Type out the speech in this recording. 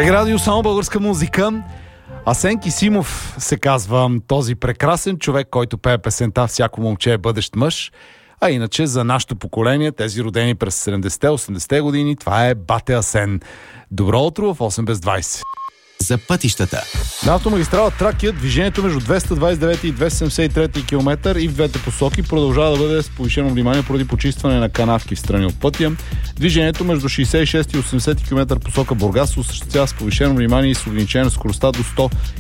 БГ Радио, само българска музика. Асен Кисимов се казва този прекрасен човек, който пее песента "Всяко момче е бъдещ мъж". А иначе за нашето поколение, тези родени през 70-те, 80-те години, това е Бате Асен. Добро утро в 8 без 20. За пътищата. На автомагистрала Тракия движението между 229 и 273 км и в двете посоки продължава да бъде с повишено внимание поради почистване на канавки в страни от пътя. Движението между 66 и 80 км посока Бургас се осъществява с повишено внимание и с ограничение на скоростта до 100